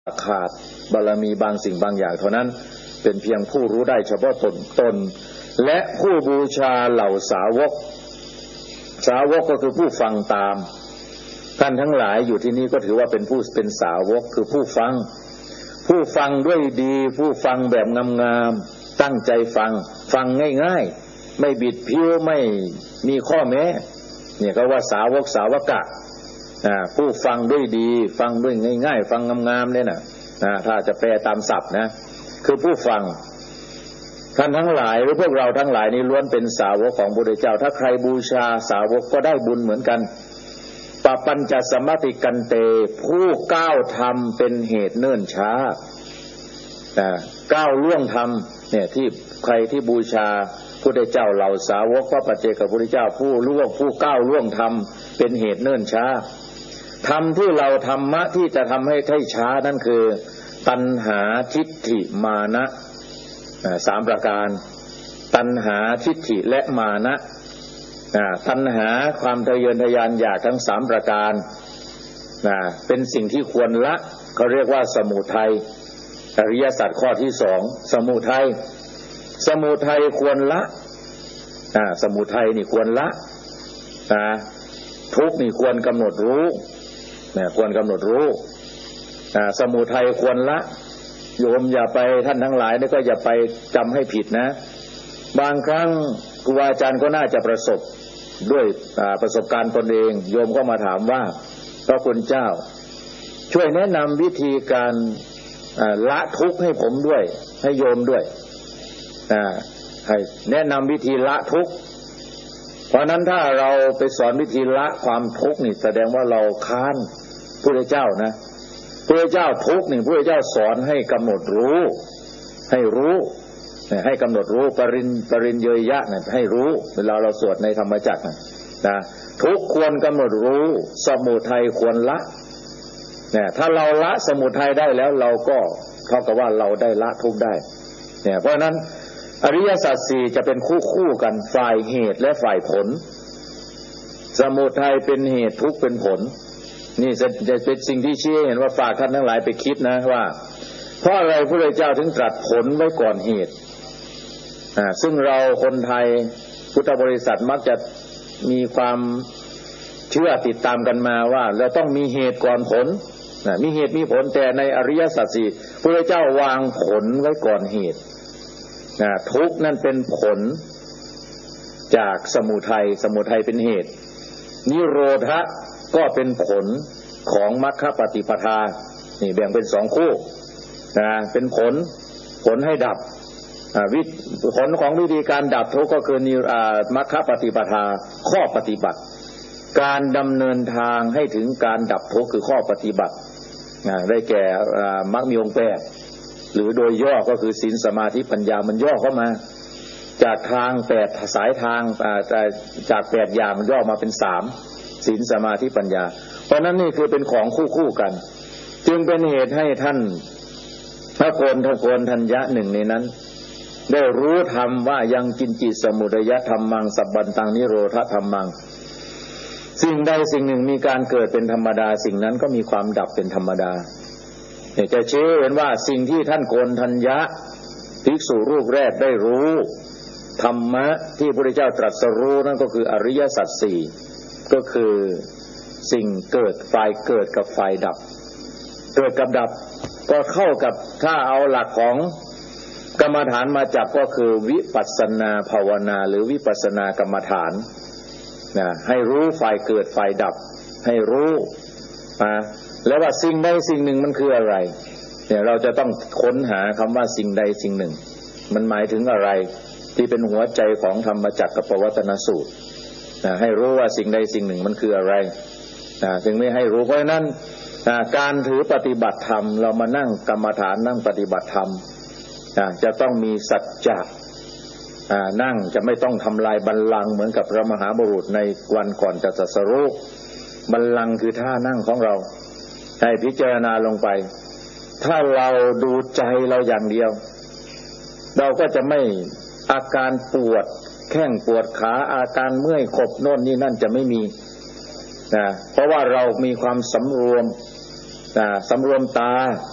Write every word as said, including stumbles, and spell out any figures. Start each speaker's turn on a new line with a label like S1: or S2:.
S1: ขาดบารมีบางสิ่งบางอย่างเท่านั้นเป็นเพียงผู้รู้ได้เฉพาะตนตนและผู้บูชาเหล่าสาวกสาวกก็คือผู้ฟังตามท่านทั้งหลายอยู่ที่นี้ก็ถือว่าเป็นผู้เป็นสาวกคือผู้ฟังผู้ฟังด้วยดีผู้ฟังแบบงามๆตั้งใจฟังฟังง่ายๆไม่บิดเพี้ยวไม่มีข้อแม้เนี่ยก็ว่าสาวกสาวกะผู้ฟังด้วยดีฟังด้วยง่ายๆฟังงามๆเนี่ยนะถ้าจะแปลตามศัพท์นะคือผู้ฟังท่านทั้งหลายหรือพวกเราทั้งหลายนี้ล้วนเป็นสาวกของพระพุทธเจ้าถ้าใครบูชาสาวกก็ได้บุญเหมือนกันปปัญจสมติกันเตผู้ก้าวธรรมเป็นเหตุเนิ่นช้าก้าวล่วงธรรมเนี่ยที่ใครที่บูชาพระพุทธเจ้าเหล่าสาวกพระปัจเจกพุทธเจ้าผู้ล่วงผู้ก้าวล่วงธรรมเป็นเหตุเนิ่นช้าธรรมที่เราธรรมะที่จะทำให้ให้ช้านั่นคือตัณหาทิฏฐิมานะสามประการตัณหาทิฏฐิและมานะตัณหาความทะเยอทะยานอยากทั้งสามประการเป็นสิ่งที่ควรละเขาเรียกว่าสมุทัยอริยสัจข้อที่สองสมุทัยสมุทัยควรละสมุทัยนี่ควรละทุกข์นี่ควรกำหนดรู้ควรกำหนดรู้สมุทัยควรละโยมอย่าไปท่านทั้งหลายนี่ก็อย่าไปจำให้ผิดนะบางครั้งครูอาจารย์ก็น่าจะประสบด้วยประสบการณ์ตนเองโยมก็มาถามว่าพระคุณเจ้าช่วยแนะนำวิธีการละทุกข์ให้ผมด้วยให้โยมด้วยให้แนะนำวิธีละทุกข์เพราะนั้นถ้าเราไปสอนวิธีละความทุกข์นี่แสดงว่าเราค้านพระพุทธเจ้านะพระพุทธเจ้าทุกข์นี่พระพุทธเจ้าสอนให้กำหนดรู้ให้รู้ให้กำหนดรู้ปริญปริญเยยะนะให้รู้เวลาเราสวดในธรรมจักรนะทุกข์ควรกำหนดรู้สมุทัยควรละเนี่ยถ้าเราละสมุทัยได้แล้วเราก็เท่ากับว่าเราได้ละทุกข์ได้เนี่ยเพราะนั้นอริยสัจสี่จะเป็นคู่คู่กันฝ่ายเหตุและฝ่ายผลสมุทัยเป็นเหตุทุกข์เป็นผลนี่จะเป็นสิ่งที่ชี้เห็นว่าฝากท่านทั้งหลายไปคิดนะว่าเพราะอะไรพระพุทธเจ้าถึงตรัสผลไว้ก่อนเหตุอ่าซึ่งเราคนไทยพุทธบริษัทมักจะมีความเชื่อติดตามกันมาว่าเราต้องมีเหตุก่อนผลนะมีเหตุมีผลแต่ในอริยสัจสี่พระพุทธเจ้าวางผลไว้ก่อนเหตุนะทุกข์นั่นเป็นผลจากสมุทัยสมุทัยเป็นเหตุนิโรธะก็เป็นผลของมรรคปฏิปทานี่แบ่งเป็นสองคู่นะเป็นผลผลให้ดับวิผลของวิธีการดับทุกข์ก็คือนิมรรคปฏิปทาข้อปฏิบัติการดำเนินทางให้ถึงการดับทุกข์คือข้อปฏิบัติได้แก่มรรคมีองค์แปดหรือโดยย่อก็คือศีลสมาธิปัญญามันย่อเข้ามาจากทางแปดสายทางจากแปดอย่างมันย่อมาเป็นสามศีลสมาธิปัญญาเพราะนั้นนี่คือเป็นของคู่คู่กันจึงเป็นเหตุให้ท่านพระโกนทโกนทัญญะหนึ่งในนั้นได้รู้ธรรมว่ายังกินจิสมุทัยธรรมังสัพพันตังนิโรธธรรมังสิ่งใดสิ่งหนึ่งมีการเกิดเป็นธรรมดาสิ่งนั้นก็มีความดับเป็นธรรมดาจะชี้เห็นว่าสิ่งที่ท่านโกนทัญญะภิกษุรูปแรกได้รู้ธรรมะที่พระพุทธเจ้าตรัสรู้นั่นก็คืออริยสัจสี่ก็คือสิ่งเกิดฝ่ายเกิดกับฝ่ายดับเกิดกับดับก็เข้ากับถ้าเอาหลักของกรรมฐานมาจับก็คือวิปัสสนาภาวนาหรือวิปัสสนากรรมฐานนะให้รู้ฝ่ายเกิดฝ่ายดับให้รู้นะแล้วว่าสิ่งใดสิ่งหนึ่งมันคืออะไรเนี่ยเราจะต้องค้นหาคำว่าสิ่งใดสิ่งหนึ่งมันหมายถึงอะไรที่เป็นหัวใจของธรรมจักรกับปวัตตนสูตรนะให้รู้ว่าสิ่งใดสิ่งหนึ่งมันคืออะไรนะจึงไม่ให้รู้เพราะฉะนั้นนะการถือปฏิบัติธรรมเรามานั่งกรรมฐานนั่งปฏิบัติธรรมนะจะต้องมีสัจจะนั่งจะไม่ต้องทำลายบัลลังก์เหมือนกับพระมหาบุรุษในวันก่อนจะตรัสรู้บัลลังก์คือท่านั่งของเราให้พิจารณาลงไปถ้าเราดูใจเราอย่างเดียวเราก็จะไม่อาการปวดแข้งปวดขาอาการเมื่อยขบโน่นนี่นั่นจะไม่มีนะเพราะว่าเรามีความสำรวมนะสำรวมตา